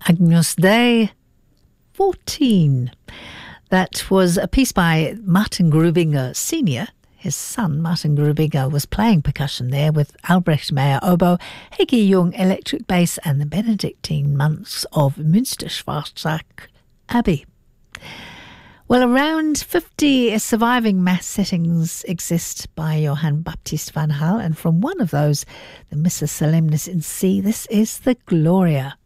Agnus Dei 14. That was a piece by Martin Grubinger Sr. His son, Martin Grubinger, was playing percussion there with Albrecht Meyer oboe, Heggie Jung electric bass, and the Benedictine monks of Münster-Schwarzach Abbey. Well, around 50 surviving Mass settings exist by Johann Baptist van Hal, and from one of those, the Missa Solemnis in C, this is the Gloria.